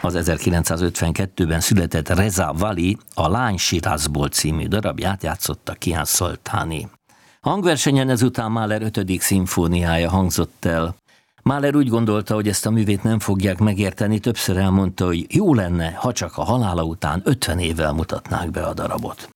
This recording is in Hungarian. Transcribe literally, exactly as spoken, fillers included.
Az ezerkilencszázötvenkettőben született Reza Vali a Lány Sirazból című darabját játszotta Kian Szoltáni. A hangversenyen ezután Mahler ötödik szimfóniája hangzott el. Mahler úgy gondolta, hogy ezt a művét nem fogják megérteni, többször elmondta, hogy jó lenne, ha csak a halála után ötven évvel mutatnák be a darabot.